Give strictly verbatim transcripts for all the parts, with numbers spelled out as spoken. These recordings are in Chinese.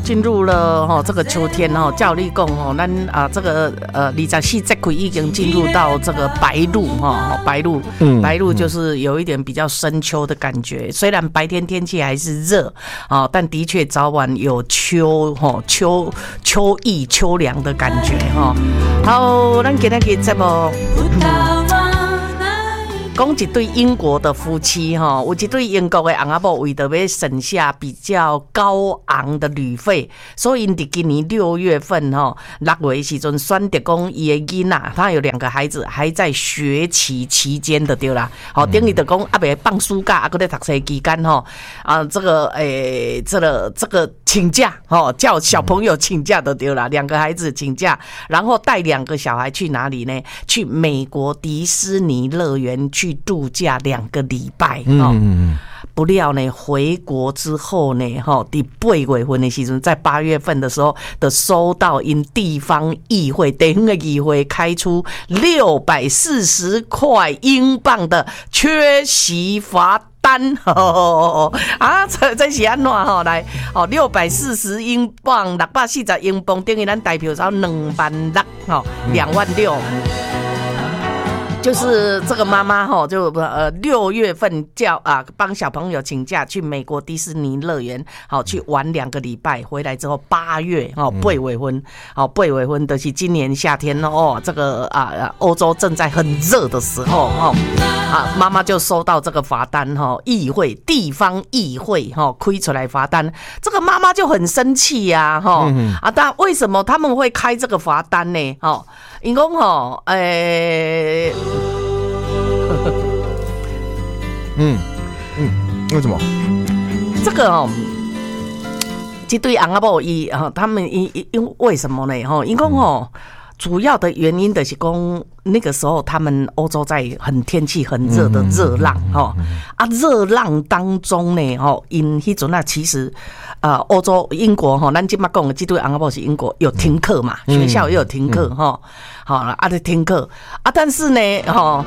进入了哈、哦、这个秋天哈、哦，照你讲哦，咱啊这个呃二十四节气已经进入到这个白露哈、哦，白露，嗯，白露就是有一点比较深秋的感觉。虽然白天天气还是热啊、哦，但的确早晚有秋哈、哦、秋秋意秋凉的感觉哈、哦。好，咱今天给这么。讲一对英国的夫妻哈，有一对英国的翁仔某为着要省下比较高昂的旅费，所以因伫今年六月份哈六月的时阵选择讲伊的囡仔，他有两个孩子还在学期期间的对啦，好等于就讲阿未放暑假，啊搁在读册期间哈啊这个诶、欸、这个这个请假哈，叫小朋友请假的对啦，两个孩子请假，然后带两个小孩去哪里呢？去美国迪士尼乐园去。去度假两个礼拜，嗯，不料呢，回国之后呢，哈，第八月份的时阵，在八月份的时候的收到因地方议会地方的议会开出六百四十块英镑的缺席罚单，哦啊，这这是安怎吼？来，哦，六百四十英镑，六百四十英镑，等于咱台票才两万六，吼，两万六。就是这个妈妈哈，就呃六月份叫啊帮小朋友请假去美国迪士尼乐园，好去玩两个礼拜，回来之后八月哦八月份，哦八月份的是今年夏天哦，这个啊欧洲正在很热的时候哦，啊妈妈就收到这个罚单哈，议会地方议会哈开出来罚单，这个妈妈就很生气呀哈啊，但为什么他们会开这个罚单呢？哦，因讲吼诶。 嗯嗯，为什么？ 这个哦，这对翁仔某伊哈，他们因因为什么呢？哈，因讲哦，主要的原因就是讲那个时候他们欧洲在很天气很热的热浪哈啊，热浪当中呢，哈，因迄阵啊，其实呃，欧洲英国哈，咱今嘛讲的这对翁仔某是英国有停课嘛，学校也有停课哈，好了啊，在停课啊，但是呢，哈，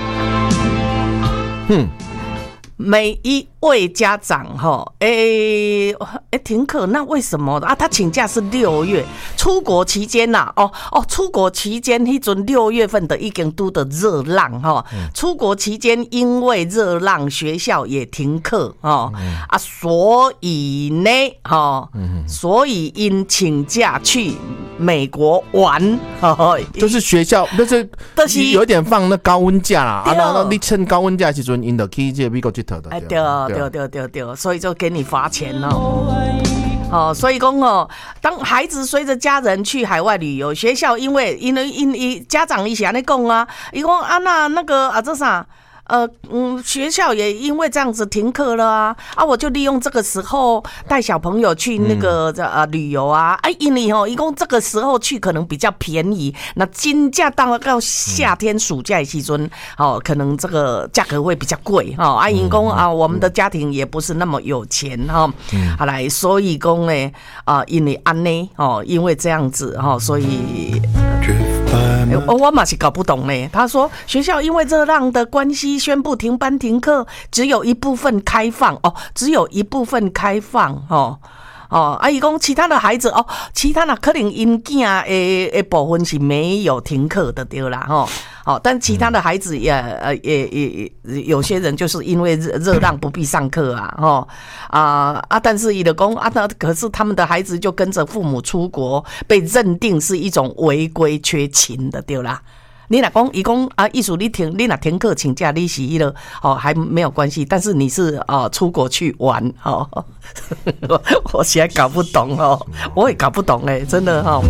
嗯。每一位家长哈，诶诶停课，那为什么啊？他请假是六月出国期间呐、啊，哦哦，出国期间迄阵六月份的已经都的热浪哈，出国期间因为热浪，学校也停课哈啊，所以呢哈，所以因请假去美国玩， 就是学校就是就是有点放那高温假啦，啊，然后你趁高温假的时阵，因就去这美国去。 哎，对对对对对，所以就给你罚钱哦。哦，所以讲哦，当孩子随着家人去海外旅游，学校因为因为因为家长伊是安尼讲啊，伊讲啊那那个啊这啥？呃嗯，学校也因为这样子停课了啊，啊，我就利用这个时候带小朋友去那个呃旅游啊，哎，因为吼，一共这个时候去可能比较便宜，那金价到到夏天暑假的时阵，哦，可能这个价格会比较贵哈，啊，因公啊，我们的家庭也不是那么有钱哈，好来，所以讲呢，啊，因为安呢，哦，因为这样子哈，所以。我我嘛是搞不懂呢。他说学校因为热浪的关系宣布停班停课，只有一部分开放哦，只有一部分开放哦哦。啊，伊讲其他的孩子哦，其他的可能因囝的的部分是没有停课的对啦哈。哦，但其他的孩子也呃也也有些人就是因为热热浪不必上课啊，哈啊啊！但是伊就讲啊，那可是他们的孩子就跟着父母出国，被认定是一种违规缺勤的，对啦。你若讲伊讲啊，意思你停你若停课请假，你是迄个哦还没有关系，但是你是啊、呃、出国去玩哦，我我实在搞不懂哦，我也搞不懂哎，真的哈、哦。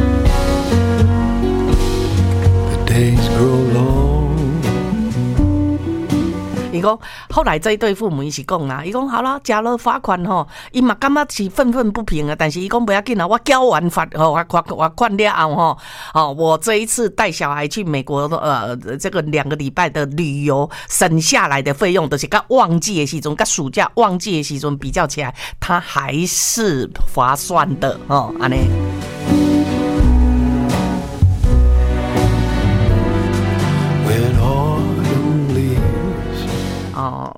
伊讲后来这一对父母伊是讲啦，伊讲好了，加了罚款吼，伊嘛感觉是愤愤不平啊。但是伊讲不要紧啦，我交完罚吼，我罚我款了后吼，哦，我这一次带小孩去美国呃这个两个礼拜的旅游，省下来的费用都是跟旺季的时阵，跟暑假旺季的时阵比较起来，它还是划算的哦，安尼。哦，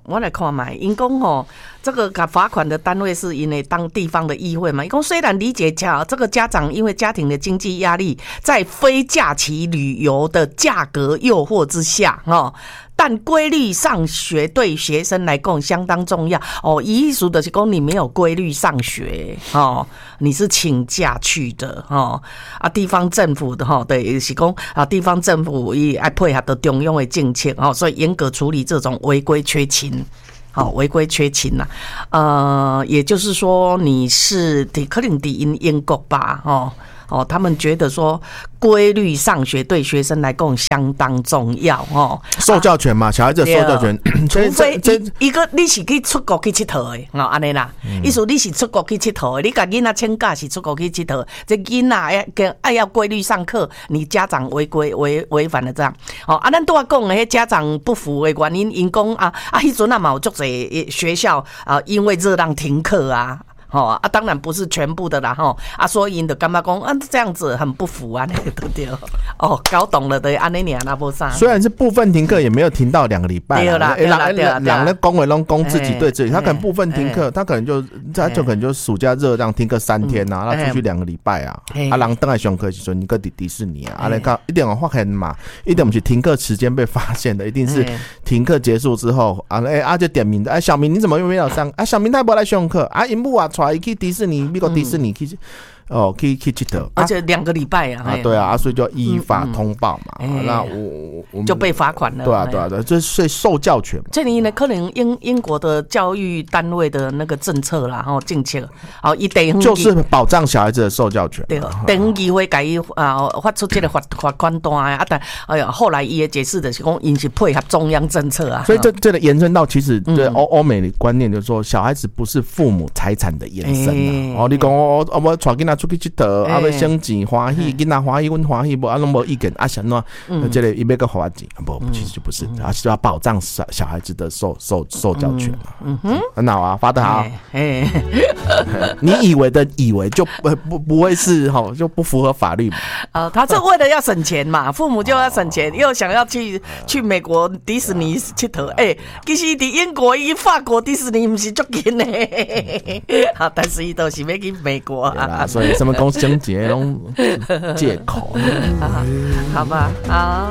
我来看嘛，因讲吼，这个给罚款的单位是因为当地方的议会嘛。因讲虽然理解家这个家长因为家庭的经济压力，在非假期旅游的价格诱惑之下，哈。但规律上学对学生来讲相当重要哦。意思就是讲你没有规律上学哦，你是请假去的哦。啊，地方政府的哈，对，是讲啊，地方政府也爱配合的中央的政策哦，所以严格处理这种违规缺勤。好，违规缺勤呐、啊，呃，也就是说你是的，可能的英英国吧，哦。哦，他们觉得说规律上学对学生来讲相当重要哦。 受教权嘛，啊、小孩子的受教权， 除非一个你是去出国去佚佗的，哦，安尼啦，意思你是出国去佚佗的，你甲囡仔请假是出国去佚佗，这囡仔要跟爱要规律上课，你家长违规违违反了这样。哦，啊，咱拄仔讲的迄家长不服的原因，因讲啊啊，迄阵啊嘛有足侪学校啊，因为热浪停课啊。哦啊，当然不是全部的啦吼啊，所以因就感觉讲啊这样子很不服啊，那个对对哦，搞懂了的安尼尔那无啥。 虽然是部分停课，也没有停到两个礼拜啦。对啦，对啦，对啦。 两个公委拢公自己对自己，他可能部分停课，他可能就他就可能就暑假热让停课三天呐，他出去两个礼拜啊。啊，人等来上课时阵，你个迪迪士尼啊，啊，那个一定有发现嘛，一定不是停课时间被发现的，一定是停课结束之后啊，哎啊就点名的，哎小明你怎么又没有上？啊小明他不来上课啊，因母啊带去迪士尼，美国迪士尼去。哦，可以可以去的， 而且两个礼拜啊， 啊，对啊，所以就依法通报嘛。嗯嗯、那我我就被罚款了。 对啊，对啊，对啊，这是受教权嘛。 这里呢，可能英英国的教育单位的那个政策啦，吼政策，哦，一等就是保障小孩子的受教权。 对，等于会给伊啊发出这个罚罚款单啊，但哎呀，后来伊也解释的是讲，因是配合中央政策啊。 所以这这个延伸到其实对欧欧美的观念，就是说小孩子不是父母财产的延伸啊。哦，你讲我我我带囡仔出去佚佗。啊，要省钱欢喜，囡仔欢喜，阮欢喜，无啊，拢无意见啊，想喏，这个伊要个花钱，不，其实就不是，啊，是要保障小小孩子的受受受教权嘛。嗯哼，很好啊，发得好。哎，你以为的以为就不不不会是吼，就不符合法律嘛？ 啊，他是为了要省钱嘛，父母就要省钱，又想要去去美国迪士尼佚佗，哎，其实伫英国、伊法国迪士尼不是足近的，好，但是伊都是要去美国啊， 所以什么公司？节拢借口， 好吧，好，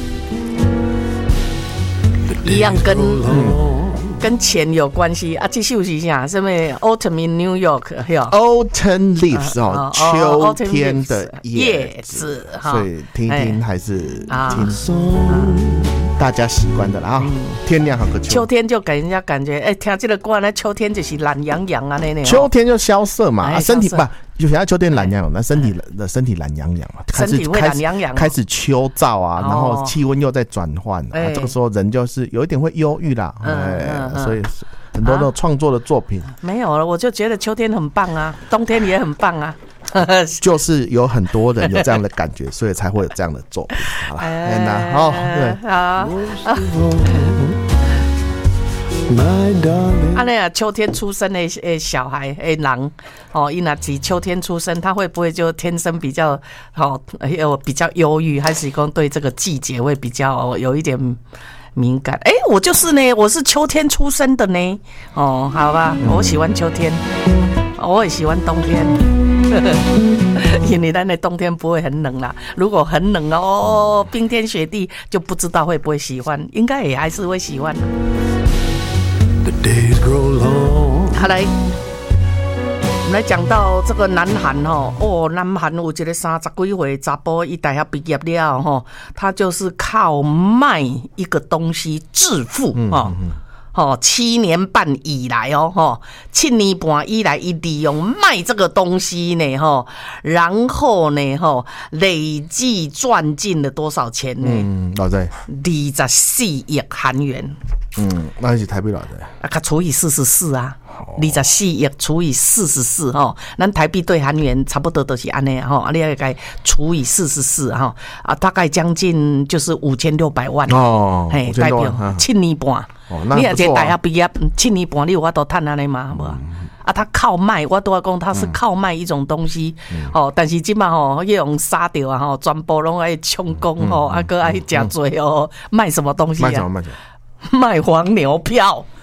一样跟、嗯、跟钱有关系啊。这首是啥？什么 ？Autumn in New York，Autumn leaves 哦，秋天的叶子，所以听听还是听。大家习惯的啦啊，天亮好个秋。 秋天就给人家感觉，哎、欸，听这个歌呢，秋天就是懒洋洋啊，那那。 秋天就萧瑟嘛，欸、啊，身体不就想要秋天懒洋洋，那身体的身体懒洋洋嘛， 开始开始开始秋燥啊，然后气温又在转换、啊，这个时候人就是有一点会忧郁啦，哎、嗯嗯，所以很多的创作的作品、啊、 没有了，我就觉得秋天很棒啊，冬天也很棒啊。 就是有很多人有这样的感觉，所以才会有这样的作品。好了，哎，好，对，好。 啊，那秋天出生的诶小孩诶人哦，伊那是秋天出生，他会不会就天生比较哦有比较忧郁，还是讲对这个季节会比较有一点敏感？哎、欸，我就是呢，我是秋天出生的呢。哦，好吧，我喜欢秋天，我也喜欢冬天。因为咱的冬天不会很冷啦，如果很冷哦，冰天雪地就不知道会不会喜欢，应该也还是会喜欢。好来，我们来讲到这个南韩哦，哦，南韩有一个三十几岁查甫，伊大学毕业了吼，他就是靠卖一个东西致富哦。嗯嗯哦，七年半以来哦，哈，七年半以来，伊利用卖这个东西呢，哈，然后呢，哈，累计赚进了多少钱呢？ 嗯，老在二十四亿韩元。 嗯，那是台币老在啊，它除以四十四啊，二十四亿除以四十四哈，咱台币对韩元差不多都是安尼哈，你要该除以四十四哈，啊，大概将近就是五千六百万哦，嘿，代表七年半。哦、你也这大学毕业七年半，你有法度赚安尼嘛？好、嗯、啊，他靠卖，我都要讲他是靠卖一种东西、嗯、哦。但是即马吼，迄种杀掉啊吼，全部拢爱充公吼，啊，搁爱食罪哦。卖什么东西啊？ 卖什么？卖什么？ 卖黄牛票。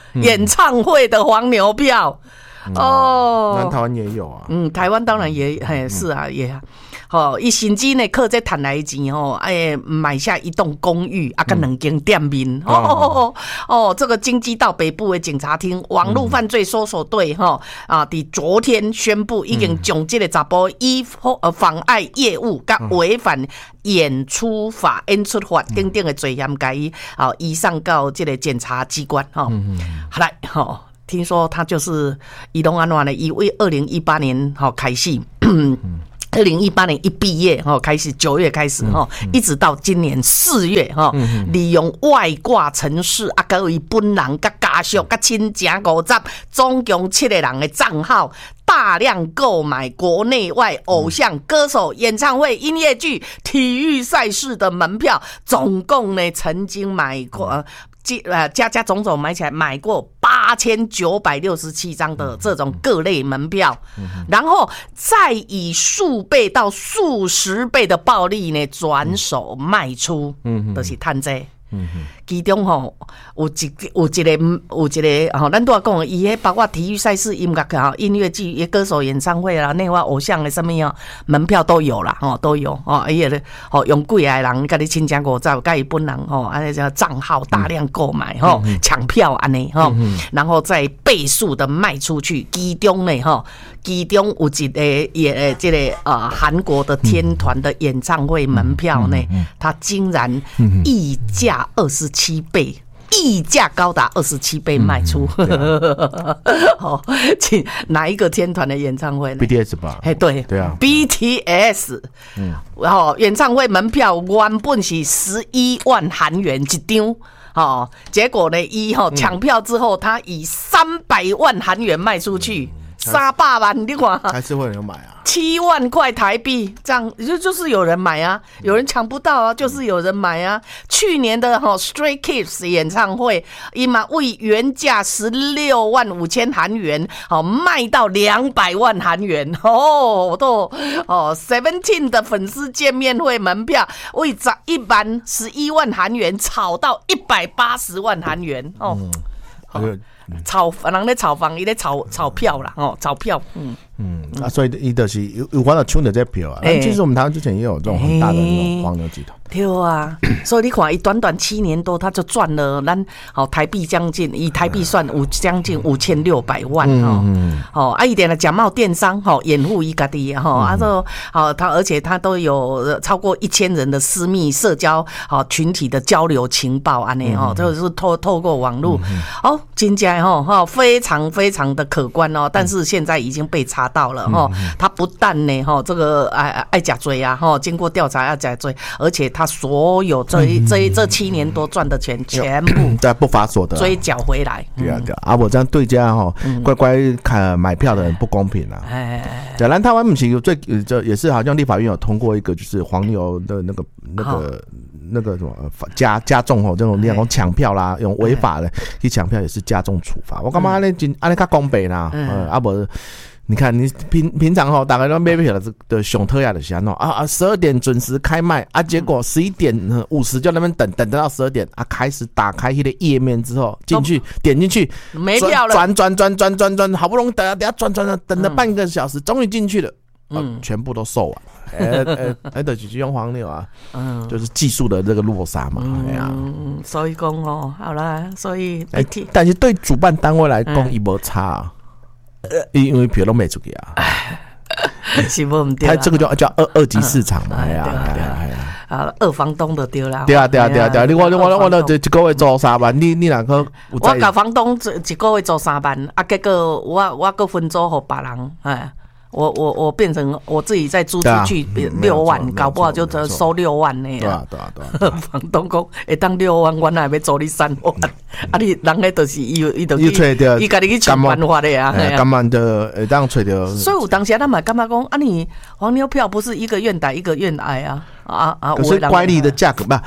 演唱会的黄牛票。嗯、哦， 南台湾也有啊。 嗯，台湾当然也嘿是啊，也。哦，伊甚至呢，靠这赚来的钱哦，哎，买下一栋公寓啊，跟两间店面。哦哦哦哦，这个京畿道北部的警察厅网络犯罪搜索队哈啊，伫昨天宣布已经将这个查甫依呃妨碍业务、甲违反演出法、演出法等等的罪嫌，该伊啊移上到这个检察机关哈。好来哈，听说他就是伊拢安怎呢？伊为二零一八年好开始。二零一八年一毕业哈，开始九月开始哈，一直到今年四月哈，利用外挂程式啊，佮伊本人、佮家属、佮亲情五十，总共七个人的账号，大量购买国内外偶像歌手演唱会、音乐剧、体育赛事的门票，总共呢曾经买过。呃呃，加加总总买起来买过八千九百六十七张的这种各类门票，然后再以数倍到数十倍的暴利呢转手卖出，嗯，就是赚这。嗯其中吼有一有一个有一个吼，咱都要讲，伊迄包括体育赛事、音乐哈、音乐剧、也歌手演唱会啦、内外偶像的什么样门票都有啦，吼都有哦。伊个吼用几个人，甲你亲情五十，甲伊本人吼，安尼叫账号大量购买吼，抢票安尼吼，然后再倍数的卖出去。其中呢吼，其中有一个也这个呃韩国的天团的演唱会门票呢，它竟然溢价二十七倍，溢价高达二十七倍卖出。好，请哪一个天团的演唱会呢 ？B T S 吧？ 哎，对， 对啊 ，B T S。嗯，然后演唱会门票原本是十一万韩元一张。哦，结果呢，一哈抢票之后，他以三百万韩元卖出去。三百万，你看， 还是会有人买啊？ 七万块台币，这样就就是有人买啊，有人抢不到啊，就是有人买啊。去年的哈 Stray Kids 演唱会，伊嘛为原价十六万五千韩元，好卖到两百万韩元哦，都哦 Seventeen 的粉丝见面会门票为涨一万十一万韩元，炒到一百八十万韩元哦。嗯炒人咧炒房，伊咧炒炒票啦，哦，炒票，嗯嗯啊，所以伊就是有有法度抢到这票啊。欸、其实我们台湾之前也有这种很大的那种黄牛集团。 对啊，所以你看，伊短短七年多，他就赚了咱好台币将近，以台币算五将近五千六百万哈。哦，啊，一点的假冒电商哈，掩护伊家己哈，啊，说好他，而且他都有超过一千人的私密社交好群体的交流情报安尼哦，就是透透过网络哦，真正哈哈非常非常的可观哦，但是现在已经被查到了哈，他不但呢哈这个爱爱假追啊哈，经过调查要假追，而且他。他所有这一这一这七年多赚的钱，全部在不法所得追缴回来。 对啊对啊，啊我这样对家哈，乖乖看买票的人不公平啊。哎，对，咱台湾不是有最这也是好像立法院有通过一个就是黄牛的那个那个那个什么加加重哦，这种你讲抢票啦，用违法的去抢票也是加重处罚。我干嘛呢？真安尼较公平啦，呃啊不。你看，你平平常吼，大概都买票的的上特亚的时候啊啊，十二点准时开卖啊，结果十一点五十就那边等等等到十二点啊，开始打开那个页面之后进去点进去没票了， 转转转转转转，好不容易等啊等啊转转转等了半个小时，终于进去了，嗯，全部都售完。哎哎哎，就是用黄牛啊，嗯，就是技术的这个落差嘛，哎呀， 嗯，所以讲哦，好啦，所以哎，但是对主办单位来讲，伊无差。呃，因为票都卖出去啊， 是不唔对， 他这个叫叫二二级市场嘛，哎呀， 哎呀，啊，二房东就对啦， 对啊，对啊，对啊，对啊，你我我我我这一个月租三万，你你哪个？ 我甲房东一个月租三万，啊，结果我我个分租给别人，哎。我我我变成我自己再租出去六万，搞不好就收六万呢。 对啊对啊对啊！ 房东讲会当六万，原来要租你三万，啊你人迄就是伊伊就伊吹掉， 伊家己去想办法的呀。 干嘛的会当吹掉？ 所以有当时咱嘛感觉讲，啊你黄牛票不是一个愿打一个愿挨啊啊啊！ 可是乖离的价格不。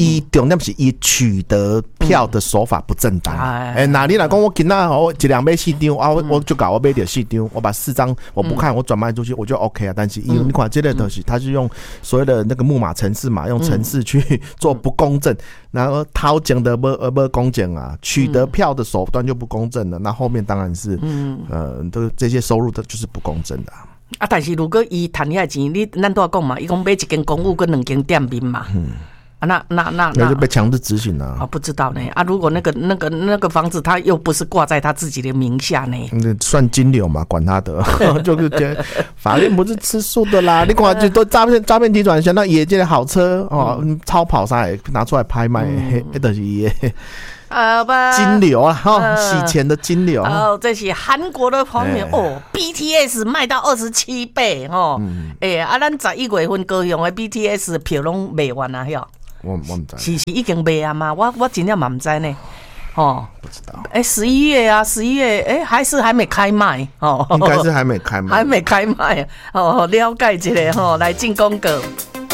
伊重点是伊取得票的手法不正当。哎、嗯，那、欸、你来讲我今仔我一两买四张啊，我我就搞我买点四张，我把四张我不看，我转卖出去，我就 OK 啊。但是因为你看这个东西，他是用所谓的那个木马程式嘛，用程式去做不公正，然后掏钱的不呃不公正啊，取得票的手段就不公正了。那后面当然是，嗯呃，都这些收入的就是不公正的啊。 啊，但是如果伊赚遐钱，你咱都要讲嘛，伊讲买一间公寓跟两间店面嘛，嗯，啊，那那那那就被强制执行了啊，不知道呢啊，如果那个那个那个房子他又不是挂在他自己的名下呢， 那算金流嘛，管他的，就是觉得法律不是吃素的啦，你看就都诈骗诈骗集团，像那野界的好车哦，嗯、超跑啥也拿出来拍卖，那都是耶。 好吧， 金流啊，哈、哦，洗钱的金流。 哦，这是韩国的方面、欸、哦 ，B T S 卖到二十七倍哦，哎、嗯欸，啊，咱十一月份高雄的 B T S 票拢卖完啊，晓？ 我我唔知， 是是已经卖啊嘛？我我真正嘛唔知呢。哦， 不知道。 哎、欸，十一月啊，十一月，哎、欸，还是还没开卖哦， 应该是还没开卖， 还没开卖哦，了解一下吼，来进广告。